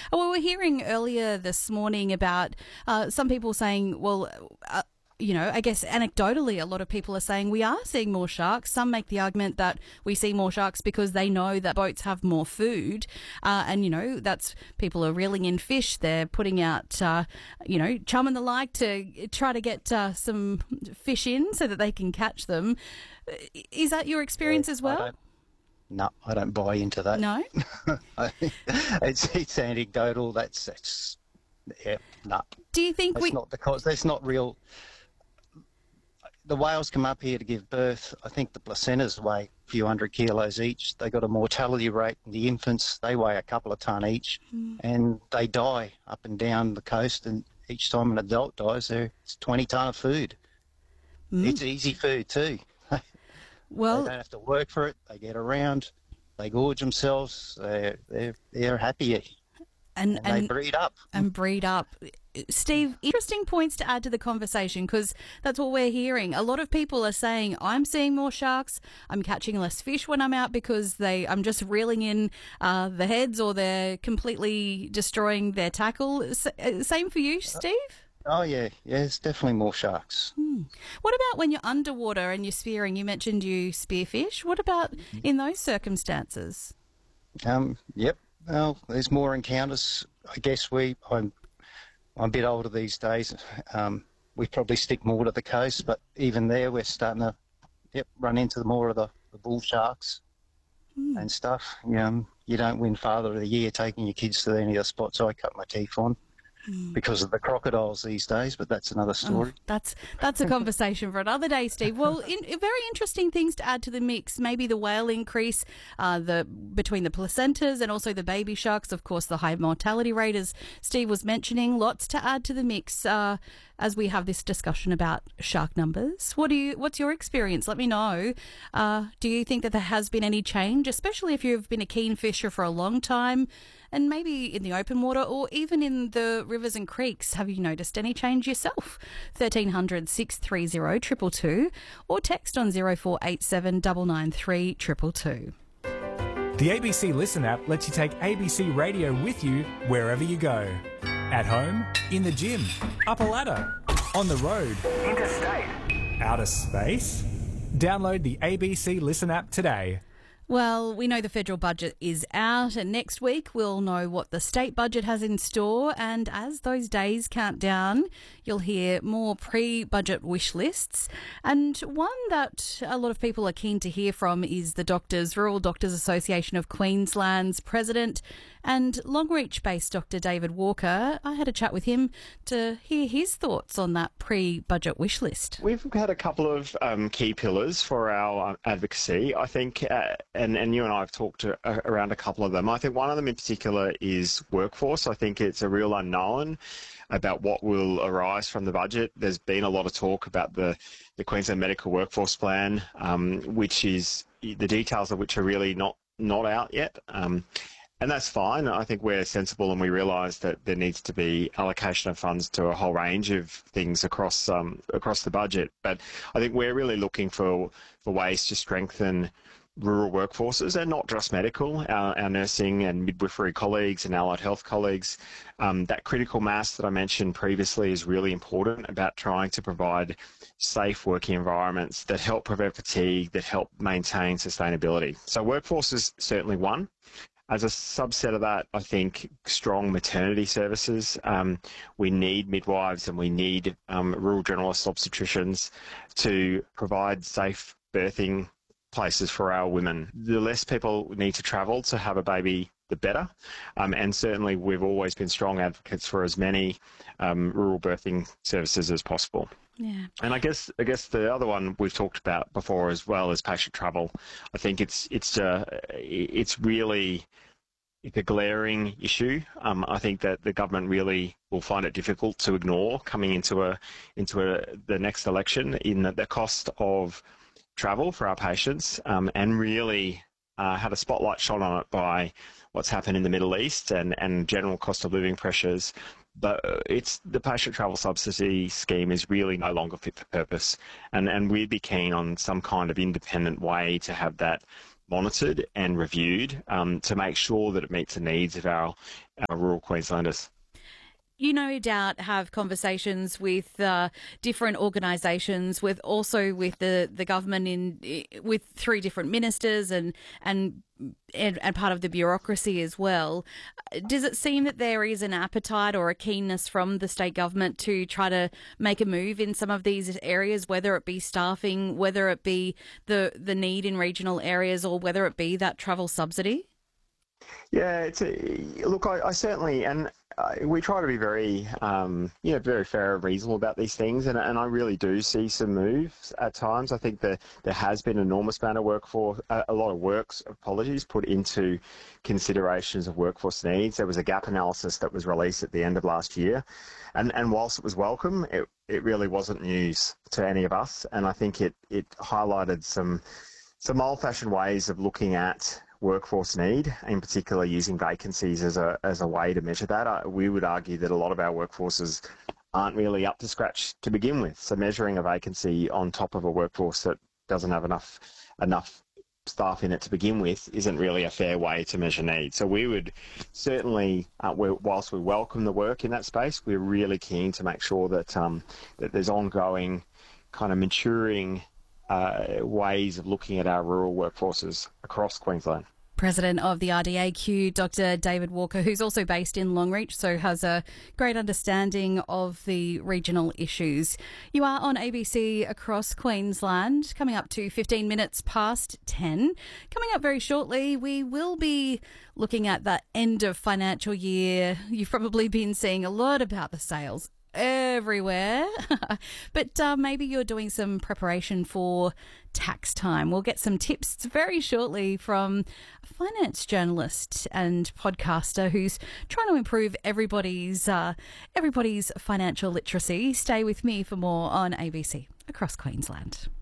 Oh, we were hearing earlier this morning about some people saying, I guess anecdotally, a lot of people are saying we are seeing more sharks. Some make the argument that we see more sharks because they know that boats have more food. That's people are reeling in fish. They're putting out, chum and the like to try to get some fish in so that they can catch them. Is that your experience as well? No, I don't buy into that. No? It's anecdotal. No. Do you think that's not real. The whales come up here to give birth. I think the placentas weigh a few hundred kilos each. They got a mortality rate. The infants, they weigh a couple of tonne each, and they die up and down the coast. And each time an adult dies, it's 20 tonne of food. It's easy food too. Well, they don't have to work for it. They get around. They gorge themselves. They're happy. And they breed up. Steve, interesting points to add to the conversation, because that's what we're hearing. A lot of people are saying, I'm seeing more sharks, I'm catching less fish when I'm out because I'm just reeling in the heads, or they're completely destroying their tackle. Same for you, Steve? Oh, yeah, it's definitely more sharks. What about when you're underwater and you're spearing? You mentioned you spear fish. What about in those circumstances? Yep. Well, there's more encounters. I guess I'm a bit older these days. We probably stick more to the coast, but even there we're starting to run into more of the bull sharks and stuff. You don't win Father of the Year taking your kids to any of the spots I cut my teeth on because of the crocodiles these days, but that's another story. That's a conversation for another day, Steve. Well, very interesting things to add to the mix. Maybe the whale increase, between the placentas and also the baby sharks. Of course, the high mortality rate, as Steve was mentioning. Lots to add to the mix as we have this discussion about shark numbers. What's your experience? Let me know. Do you think that there has been any change, especially if you've been a keen fisher for a long time, and maybe in the open water or even in the rivers and creeks? Have you noticed any change yourself? 1300 630 222 or text on 0487 993 222. The ABC Listen app lets you take ABC Radio with you wherever you go. At home, in the gym, up a ladder, on the road, interstate, outer space. Download the ABC Listen app today. Well, we know the federal budget is out, and next week we'll know what the state budget has in store. And as those days count down, you'll hear more pre-budget wish lists. And one that a lot of people are keen to hear from is the Rural Doctors Association of Queensland's president and Longreach-based Dr. David Walker. I had a chat with him to hear his thoughts on that pre-budget wish list. We've had a couple of key pillars for our advocacy, I think, and you and I have talked around a couple of them. I think one of them in particular is workforce. I think it's a real unknown about what will arise from the budget. There's been a lot of talk about the Queensland Medical Workforce Plan, which is the details of which are really not out yet. And that's fine. I think we're sensible and we realise that there needs to be allocation of funds to a whole range of things across the budget. But I think we're really looking for ways to strengthen rural workforces, and not just medical, our nursing and midwifery colleagues and allied health colleagues. That critical mass that I mentioned previously is really important about trying to provide safe working environments that help prevent fatigue, that help maintain sustainability. So workforce is certainly one. As a subset of that, I think strong maternity services. We need midwives and we need rural generalist obstetricians to provide safe birthing places for our women. The less people need to travel to have a baby, the better. And certainly we've always been strong advocates for as many rural birthing services as possible. Yeah. And I guess the other one we've talked about before as well is patient travel. I think it's really a glaring issue. I think that the government really will find it difficult to ignore coming into the next election, in the cost of travel for our patients, and really had a spotlight shone on it by what's happened in the Middle East and general cost of living pressures. But the patient travel subsidy scheme is really no longer fit for purpose, and we'd be keen on some kind of independent way to have that monitored and reviewed to make sure that it meets the needs of our rural Queenslanders. You no doubt have conversations with different organisations, with the government with 3 different ministers and part of the bureaucracy as well. Does it seem that there is an appetite or a keenness from the state government to try to make a move in some of these areas, whether it be staffing, whether it be the need in regional areas, or whether it be that travel subsidy? Yeah, look, I certainly, and we try to be very, very fair and reasonable about these things, and I really do see some moves at times. I think that there has been an enormous amount of a lot of works, put into considerations of workforce needs. There was a gap analysis that was released at the end of last year, and whilst it was welcome, it really wasn't news to any of us, and I think it highlighted some old-fashioned ways of looking at workforce need, in particular using vacancies as a way to measure that. We would argue that a lot of our workforces aren't really up to scratch to begin with. So measuring a vacancy on top of a workforce that doesn't have enough staff in it to begin with isn't really a fair way to measure need. So we would certainly, whilst we welcome the work in that space, we're really keen to make sure that that there's ongoing kind of maturing ways of looking at our rural workforces across Queensland. President of the RDAQ, Dr. David Walker, who's also based in Longreach, so has a great understanding of the regional issues. You are on ABC across Queensland, coming up to 15 minutes past 10. Coming up very shortly, we will be looking at the end of financial year. You've probably been seeing a lot about the sales everywhere, but maybe you're doing some preparation for tax time. We'll get some tips very shortly from a finance journalist and podcaster who's trying to improve everybody's financial literacy. Stay with me for more on ABC across Queensland.